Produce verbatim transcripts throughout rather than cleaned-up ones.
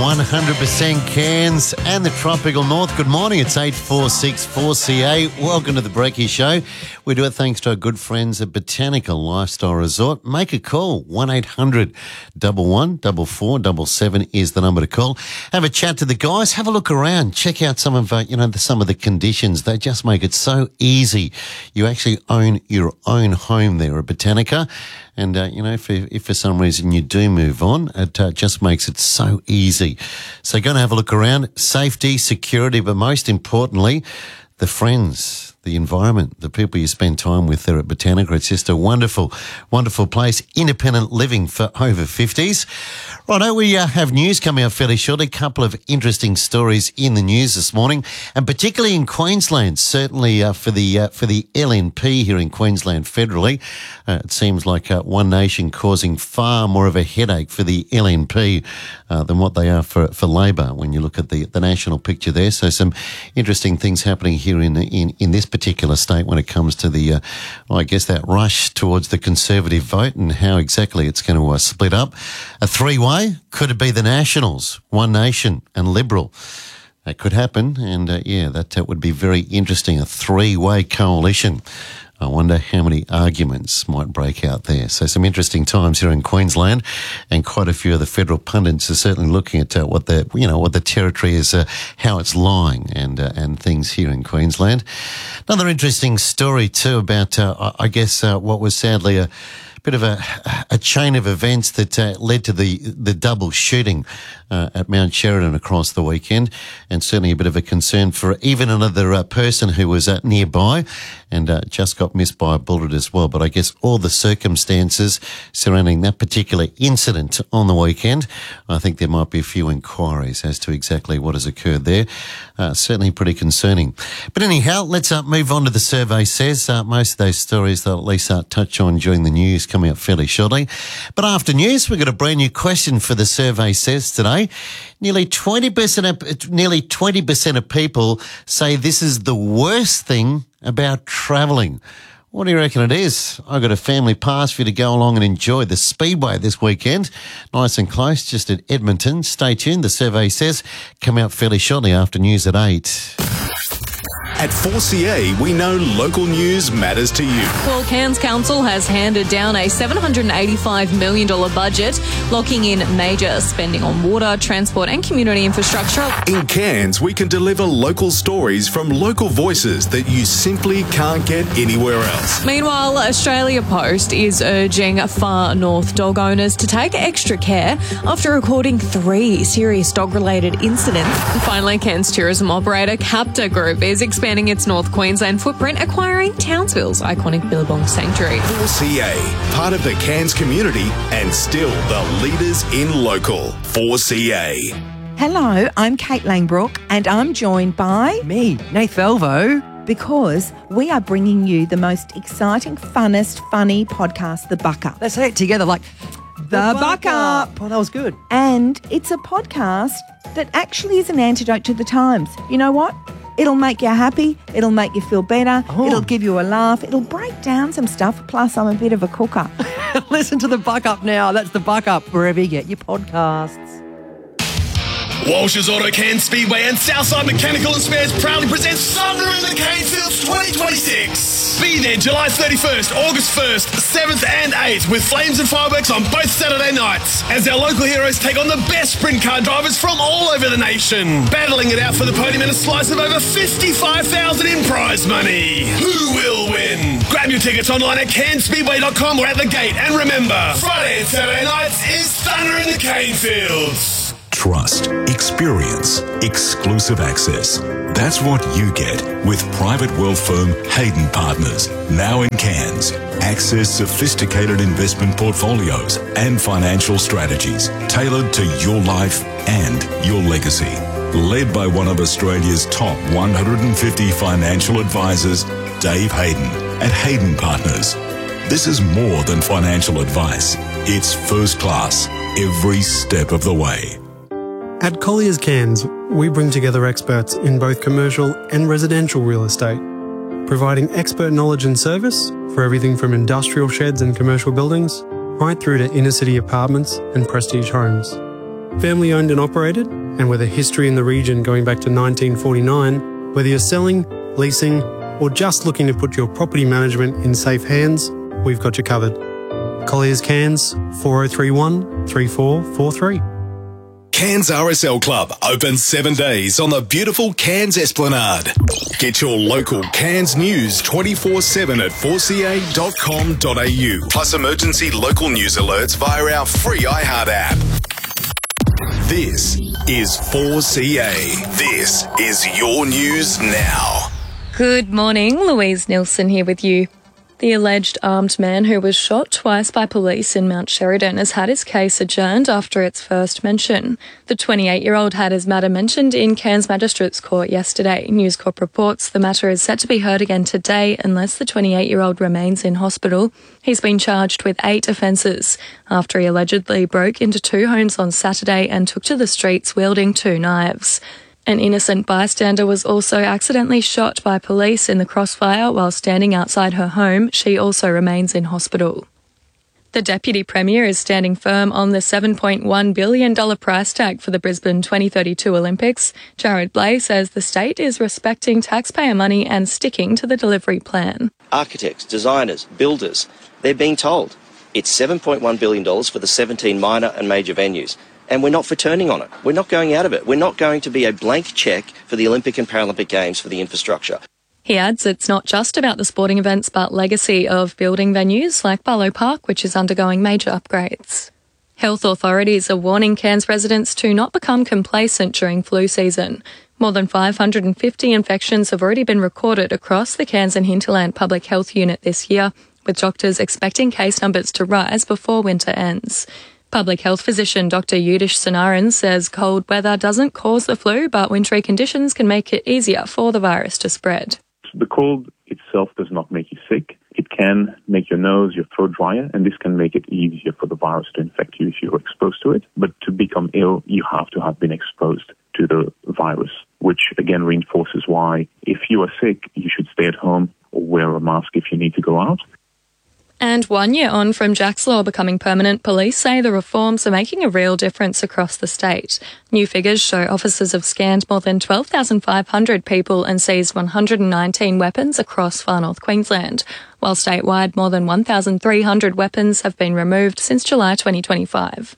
one hundred percent Cairns and the tropical north. Good morning. It's eight four six four C A. Welcome to the Breaky Show. We do it thanks to our good friends at Botanical Lifestyle Resort. Make a call. one eight hundred, one one, four four seven seven is the number to call. Have a chat to the guys. Have a look around. Check out some of, uh, you know, the, some of the conditions. They just make it so easy. You actually own your own home there at Botanica. And, uh, you know, if, if for some reason you do move on, it uh, just makes it so easy. So go and have a look around. Safety, security, but most importantly, the friends, the environment, the people you spend time with there at Botanica. It's just a wonderful, wonderful place. Independent living for over fifties. Righto, we uh, have news coming up fairly shortly. A couple of interesting stories in the news this morning, and particularly in Queensland, certainly uh, for the uh, for the L N P here in Queensland federally. Uh, it seems like uh, One Nation causing far more of a headache for the L N P uh, than what they are for for Labor when you look at the, the national picture there. So some interesting things happening here in in, in this particular state when it comes to the, uh, well, I guess that rush towards the Conservative vote and how exactly it's going to uh, split up. A three-way. Could it be the Nationals, One Nation and Liberal? That could happen, and uh, yeah, that uh, would be very interesting, a three-way coalition. I wonder how many arguments might break out there. So some interesting times here in Queensland, and quite a few of the federal pundits are certainly looking at uh, what the, you know, what the territory is, uh, how it's lying, and uh, and things here in Queensland. Another interesting story too about, uh, I guess, uh, what was sadly a bit of a, a chain of events that uh, led to the the double shooting uh, at Mount Sheridan across the weekend, and certainly a bit of a concern for even another uh, person who was uh, nearby and uh, just got missed by a bullet as well. But I guess all the circumstances surrounding that particular incident on the weekend, I think there might be a few inquiries as to exactly what has occurred there. Uh, certainly pretty concerning. But anyhow, let's uh, move on to the survey says. Uh, most of those stories they'll at least uh, touch on during the news coming up fairly shortly. But after news, we've got a brand new question for the survey says today. Nearly twenty percent of, nearly twenty percent of people say this is the worst thing about travelling. What do you reckon it is? I've got a family pass for you to go along and enjoy the Speedway this weekend. Nice and close, just at Edmonton. Stay tuned. The survey says come out fairly shortly after news at eight. At four C A, we know local news matters to you. Well, Cairns Council has handed down a seven hundred eighty-five million dollars budget, locking in major spending on water, transport and community infrastructure. In Cairns, we can deliver local stories from local voices that you simply can't get anywhere else. Meanwhile, Australia Post is urging far north dog owners to take extra care after recording three serious dog-related incidents. And finally, Cairns tourism operator Capta Group is expanding its North Queensland footprint, acquiring Townsville's iconic Billabong Sanctuary. four C A, part of the Cairns community and still the leaders in local. four C A. Hello, I'm Kate Langbrook and I'm joined by... Me, Nath Velvo. Because we are bringing you the most exciting, funnest, funny podcast, The Buck Up. Let's say it together like... The, the Buck Up. Oh, that was good. And it's a podcast that actually is an antidote to the times. You know what? It'll make you happy. It'll make you feel better. Oh. It'll give you a laugh. It'll break down some stuff. Plus, I'm a bit of a cooker. Listen to The Buck Up now. That's The Buck Up, wherever you get your podcasts. Walsh's Auto Cairns Speedway and Southside Mechanical and Spares proudly presents Thunder in the Cairnsfields twenty twenty-six. Be there July thirty-first, August first, seventh and eighth with flames and fireworks on both Saturday nights as our local heroes take on the best sprint car drivers from all over the nation, battling it out for the podium and a slice of over fifty-five thousand dollars in prize money. Who will win? Grab your tickets online at cairns speedway dot com or at the gate, and remember, Friday and Saturday nights is Thunder in the Cairnsfields. Trust, experience, exclusive access. That's what you get with private wealth firm Hayden Partners, now in Cairns. Access sophisticated investment portfolios and financial strategies tailored to your life and your legacy. Led by one of Australia's top one hundred fifty financial advisors, Dave Hayden at Hayden Partners. This is more than financial advice. It's first class every step of the way. At Colliers Cairns, we bring together experts in both commercial and residential real estate, providing expert knowledge and service for everything from industrial sheds and commercial buildings right through to inner city apartments and prestige homes. Family owned and operated, and with a history in the region going back to nineteen forty-nine, whether you're selling, leasing, or just looking to put your property management in safe hands, we've got you covered. Colliers Cairns, four oh three one, three four four three. Cairns R S L Club open seven days on the beautiful Cairns Esplanade. Get your local Cairns news twenty-four seven at four c a dot com dot a u. Plus emergency local news alerts via our free iHeart app. This is four C A. This is your news now. Good morning, Louise Nilsson here with you. The alleged armed man who was shot twice by police in Mount Sheridan has had his case adjourned after its first mention. The twenty-eight-year-old had his matter mentioned in Cairns Magistrates Court yesterday. News Corp reports the matter is set to be heard again today unless the twenty-eight-year-old remains in hospital. He's been charged with eight offences after he allegedly broke into two homes on Saturday and took to the streets wielding two knives. An innocent bystander was also accidentally shot by police in the crossfire while standing outside her home. She also remains in hospital. The Deputy Premier is standing firm on the seven point one billion dollars price tag for the Brisbane twenty thirty-two Olympics. Jared Blay says the state is respecting taxpayer money and sticking to the delivery plan. Architects, designers, builders, they're being told it's seven point one billion dollars for the seventeen minor and major venues. And we're not for turning on it. We're not going out of it. We're not going to be a blank cheque for the Olympic and Paralympic Games for the infrastructure. He adds it's not just about the sporting events but legacy of building venues like Barlow Park, which is undergoing major upgrades. Health authorities are warning Cairns residents to not become complacent during flu season. More than five hundred fifty infections have already been recorded across the Cairns and Hinterland Public Health Unit this year, with doctors expecting case numbers to rise before winter ends. Public health physician Doctor Yudish Sanaran says cold weather doesn't cause the flu, but wintry conditions can make it easier for the virus to spread. The cold itself does not make you sick. It can make your nose, your throat drier, and this can make it easier for the virus to infect you if you're exposed to it. But to become ill, you have to have been exposed to the virus, which again reinforces why if you are sick, you should stay at home or wear a mask if you need to go out. And one year on from Jack's Law becoming permanent, police say the reforms are making a real difference across the state. New figures show officers have scanned more than twelve thousand five hundred people and seized one hundred nineteen weapons across far north Queensland, while statewide more than one thousand three hundred weapons have been removed since July twenty twenty-five.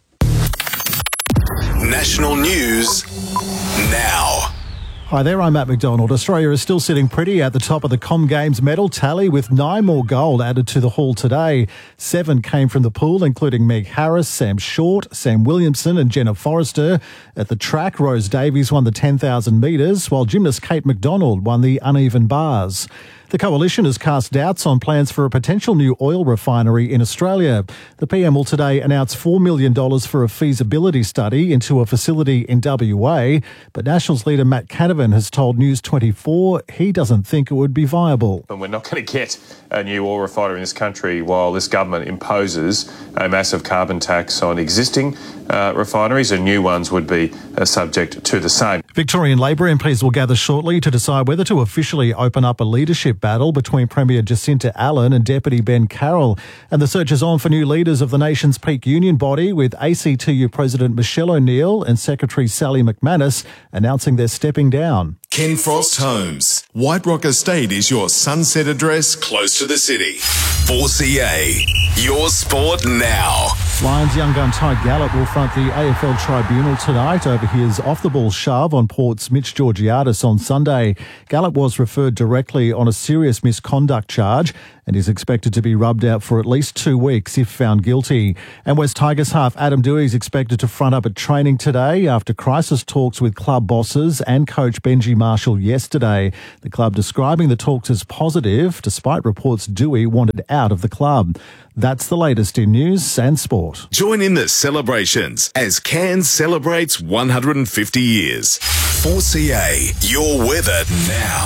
National news now. Hi there, I'm Matt McDonald. Australia is still sitting pretty at the top of the Com Games medal tally with nine more gold added to the haul today. Seven came from the pool, including Meg Harris, Sam Short, Sam Williamson and Jenna Forrester. At the track, Rose Davies won the ten thousand metres, while gymnast Kate McDonald won the uneven bars. The coalition has cast doubts on plans for a potential new oil refinery in Australia. The P M will today announce four million dollars for a feasibility study into a facility in W A, but Nationals leader Matt Canavan has told News twenty-four he doesn't think it would be viable. And we're not going to get a new oil refinery in this country while this government imposes a massive carbon tax on existing uh, refineries, and new ones would be uh, subject to the same. Victorian Labor M Ps will gather shortly to decide whether to officially open up a leadership battle between Premier Jacinta Allen and Deputy Ben Carroll. And the search is on for new leaders of the nation's peak union body, with A C T U President Michelle O'Neill and Secretary Sally McManus announcing they're stepping down. Ken Frost Homes. White Rock Estate is your sunset address close to the city. four C A, your sport now. Lions young gun Ty Gallup will front the A F L Tribunal tonight over his off-the-ball shove on Port's Mitch Georgiadis on Sunday. Gallup was referred directly on a serious misconduct charge and is expected to be rubbed out for at least two weeks if found guilty. And West Tigers half Adam Dewey is expected to front up at training today after crisis talks with club bosses and coach Benji Marshall yesterday. The club describing the talks as positive, despite reports Dewey wanted out of the club. That's the latest in news and sport. Join in the celebrations as Cairns celebrates one hundred fifty years. four C A, your weather now.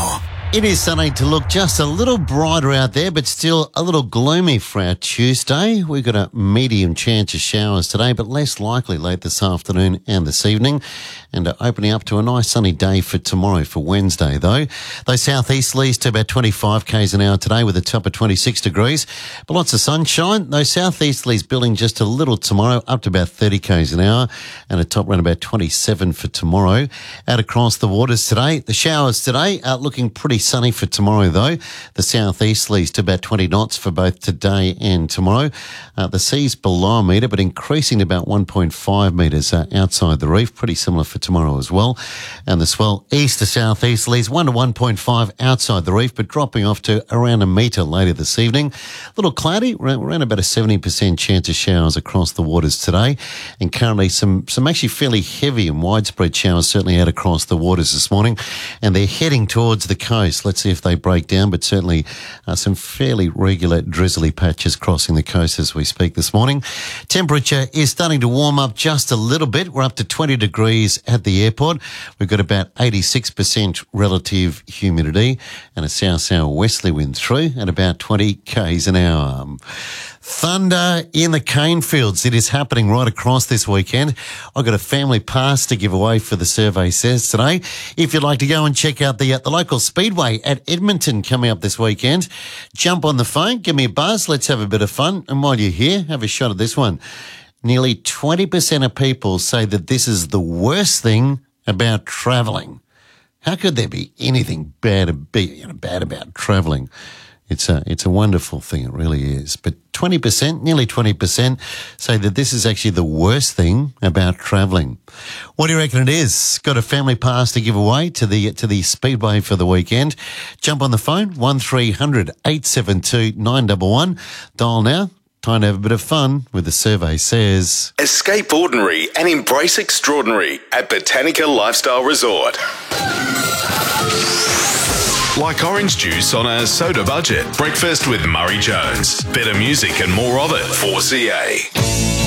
It is starting to look just a little brighter out there, but still a little gloomy for our Tuesday. We've got a medium chance of showers today, but less likely late this afternoon and this evening. And uh, opening up to a nice sunny day for tomorrow, for Wednesday, though. Those southeasterlies to about twenty-five kays an hour today with a top of twenty-six degrees. But lots of sunshine. Those southeasterlies building just a little tomorrow, up to about thirty kays an hour, and a top around about twenty-seven for tomorrow. Out across the waters today, the showers today are looking pretty sunny for tomorrow, though. The southeasterlies to about twenty knots for both today and tomorrow. Uh, the sea's below a metre, but increasing to about one point five metres uh, outside the reef. Pretty similar for tomorrow as well. And the swell east to southeasterlies, one to one point five outside the reef, but dropping off to around a metre later this evening. A little cloudy, around, around about a seventy percent chance of showers across the waters today. And currently some, some actually fairly heavy and widespread showers certainly out across the waters this morning. And they're heading towards the coast. Let's see if they break down, but certainly uh, some fairly regular drizzly patches crossing the coast as we speak this morning. Temperature is starting to warm up just a little bit. We're up to twenty degrees at the airport. We've got about eighty-six percent relative humidity and a south-south westerly wind through at about twenty kays an hour. Um, Thunder in the cane fields. It is happening right across this weekend. I've got a family pass to give away for the Survey Says today. If you'd like to go and check out the, uh, the local speedway at Edmonton coming up this weekend, jump on the phone, give me a buzz, let's have a bit of fun. And while you're here, have a shot at this one. Nearly twenty percent of people say that this is the worst thing about travelling. How could there be anything bad, be, you know, bad about travelling? It's a, it's a wonderful thing, it really is. But twenty percent, nearly twenty percent, say that this is actually the worst thing about travelling. What do you reckon it is? Got a family pass to give away to the to the Speedway for the weekend. Jump on the phone, one three hundred eight seven two nine one one. Dial now. Time to have a bit of fun with the Survey Says. Escape ordinary and embrace extraordinary at Botanica Lifestyle Resort. Like orange juice on a soda budget. Breakfast with Murray Jones. Better music and more of it. four C A.